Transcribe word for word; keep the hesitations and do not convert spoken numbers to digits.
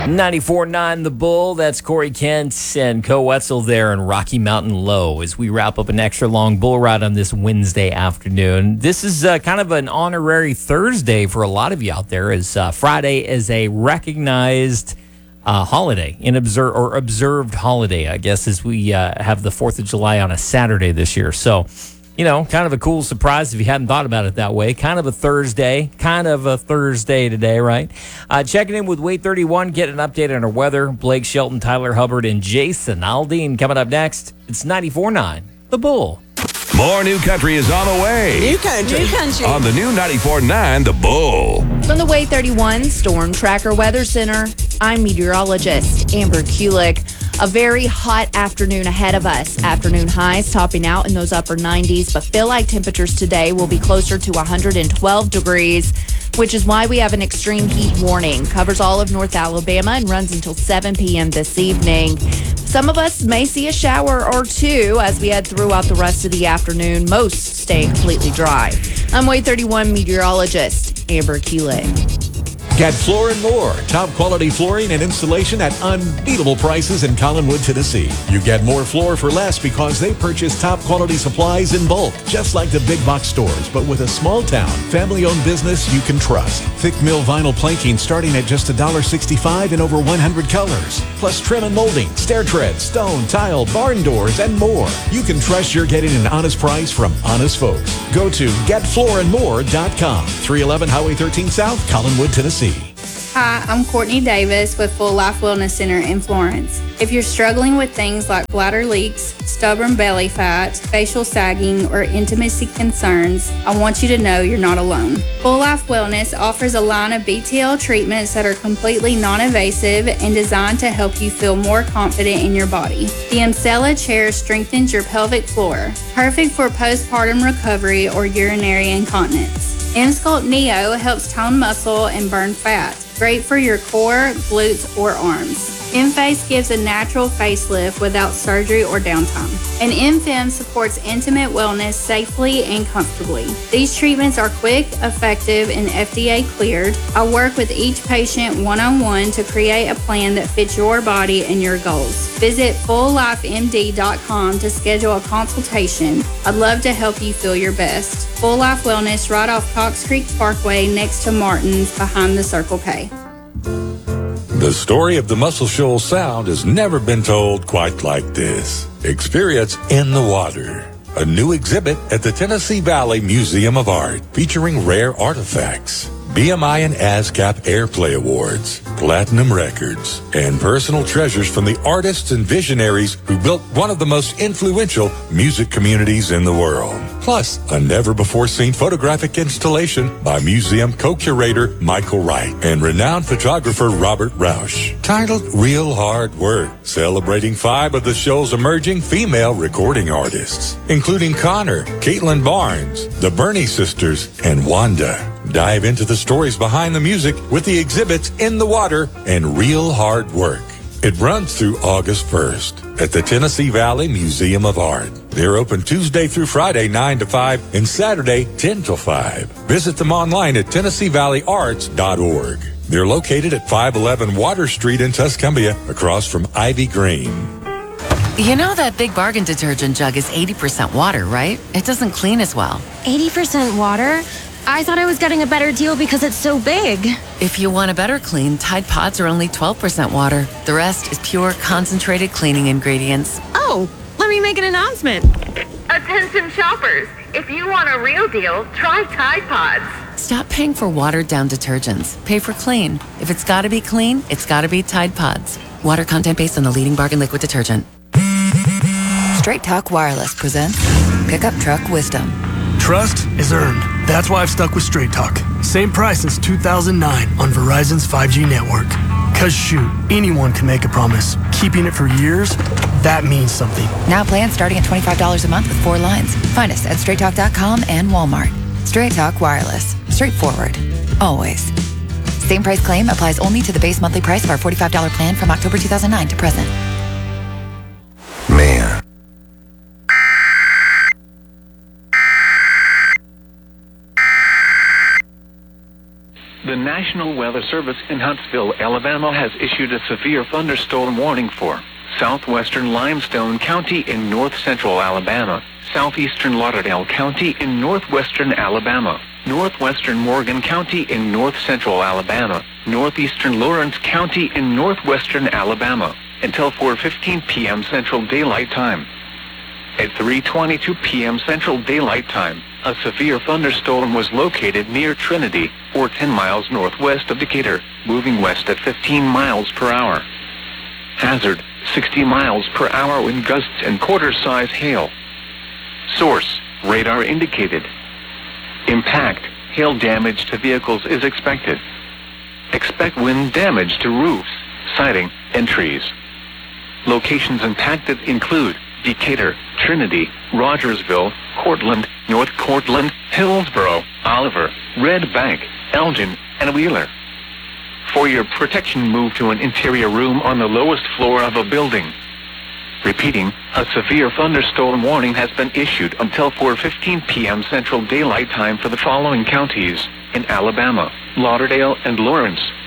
ninety-four point nine The Bull, that's Corey Kent and Co Wetzel there in Rocky Mountain Low as we wrap up an extra long bull ride on this Wednesday afternoon. This is uh, kind of an honorary Thursday for a lot of you out there, as uh, Friday is a recognized uh, holiday, an observed or observed holiday, I guess, as we uh, have the fourth of July on a Saturday this year. So, you know, kind of a cool surprise if you hadn't thought about it that way. Kind of a Thursday, kind of a Thursday today, right? Uh, checking in with Wait thirty-one, getting an update on our weather. Blake Shelton, Tyler Hubbard, and Jason Aldean coming up next. It's ninety-four point nine The Bull. More new country is on the way. New country. New country. On the new ninety-four point nine The Bull. From the Wait thirty-one Storm Tracker Weather Center, I'm meteorologist Amber Kulik. A very hot afternoon ahead of us. Afternoon highs topping out in those upper nineties, but feel like temperatures today will be closer to one hundred twelve degrees, which is why we have an extreme heat warning. Covers all of North Alabama and runs until seven p.m. this evening. Some of us may see a shower or two as we head throughout the rest of the afternoon. Most stay completely dry. I'm Wait thirty-one meteorologist Amber Kulik. Get Floor and More, top quality flooring and installation at unbeatable prices in Collinwood, Tennessee. You get more floor for less because they purchase top quality supplies in bulk, just like the big box stores, but with a small town, family-owned business you can trust. Thick mill vinyl planking starting at just one dollar sixty-five in over one hundred colors. Plus trim and molding, stair treads, stone, tile, barn doors, and more. You can trust you're getting an honest price from honest folks. Go to get floor and more dot com. three eleven Highway thirteen South, Collinwood, Tennessee. Hi, I'm Courtney Davis with Full Life Wellness Center in Florence. If you're struggling with things like bladder leaks, stubborn belly fat, facial sagging, or intimacy concerns, I want you to know you're not alone. Full Life Wellness offers a line of B T L treatments that are completely non-invasive and designed to help you feel more confident in your body. The Emsella chair strengthens your pelvic floor, perfect for postpartum recovery or urinary incontinence. Emsculpt Neo helps tone muscle and burn fat. Great for your core, glutes, or arms. M-Face gives a natural facelift without surgery or downtime. And M-Fem supports intimate wellness safely and comfortably. These treatments are quick, effective, and F D A cleared. I work with each patient one-on-one to create a plan that fits your body and your goals. Visit full life m d dot com to schedule a consultation. I'd love to help you feel your best. Full Life Wellness right off Cox Creek Parkway next to Martin's behind the Circle K. The story of the Muscle Shoals Sound has never been told quite like this. Experience In the Water, a new exhibit at the Tennessee Valley Museum of Art featuring rare artifacts, B M I and ASCAP Airplay Awards, platinum records, and personal treasures from the artists and visionaries who built one of the most influential music communities in the world. Plus, a never-before-seen photographic installation by museum co-curator Michael Wright and renowned photographer Robert Rausch, titled Real Hard Work, celebrating five of the show's emerging female recording artists, including Connor, Caitlin Barnes, the Burney Sisters, and Wanda. Dive into the stories behind the music with the exhibits In the Water and Real Hard Work. It runs through August first at the Tennessee Valley Museum of Art. They're open Tuesday through Friday, nine to five, and Saturday, ten to five. Visit them online at tennessee valley arts dot org. They're located at five eleven Water Street in Tuscumbia, across from Ivy Green. You know that Big Bargain detergent jug is eighty percent water, right? It doesn't clean as well. eighty percent water? I thought I was getting a better deal because it's so big. If you want a better clean, Tide Pods are only twelve percent water. The rest is pure, concentrated cleaning ingredients. Oh, let me make an announcement. Attention shoppers, if you want a real deal, try Tide Pods. Stop paying for watered-down detergents. Pay for clean. If it's gotta be clean, it's gotta be Tide Pods. Water content based on the leading bargain liquid detergent. Straight Talk Wireless presents Pickup Truck Wisdom. Trust is earned. That's why I've stuck with Straight Talk. Same price since two thousand nine on Verizon's five G network. Cause shoot, anyone can make a promise. Keeping it for years, that means something. Now plans starting at twenty-five dollars a month with four lines. Find us at straight talk dot com and Walmart. Straight Talk Wireless. Straightforward. Always. Same price claim applies only to the base monthly price of our forty-five dollars plan from October two thousand nine to present. Man. The National Weather Service in Huntsville, Alabama has issued a severe thunderstorm warning for southwestern Limestone County in north-central Alabama, southeastern Lauderdale County in northwestern Alabama, northwestern Morgan County in north-central Alabama, northeastern Lawrence County in northwestern Alabama, until four fifteen p.m. Central Daylight Time. At three twenty-two p.m. Central Daylight Time, a severe thunderstorm was located near Trinity, or ten miles northwest of Decatur, moving west at fifteen miles per hour. Hazard, sixty miles per hour wind gusts and quarter-size hail. Source, radar indicated. Impact, hail damage to vehicles is expected. Expect wind damage to roofs, siding, and trees. Locations impacted include Decatur, Trinity, Rogersville, Cortland, North Cortland, Hillsboro, Oliver, Red Bank, Elgin, and Wheeler. For your protection, move to an interior room on the lowest floor of a building. Repeating, a severe thunderstorm warning has been issued until four fifteen p.m. Central Daylight Time for the following counties in Alabama: Lauderdale and Lawrence,